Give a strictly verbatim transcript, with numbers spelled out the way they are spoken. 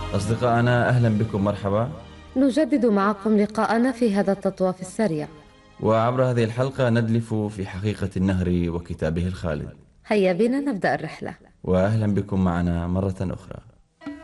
أصدقائنا أهلا بكم، مرحبا. نجدد معكم لقاءنا في هذا التطواف السريع. وعبر هذه الحلقة ندلف في حقيقة النهر وكتابه الخالد. هيا بنا نبدأ الرحلة. وأهلا بكم معنا مرة أخرى.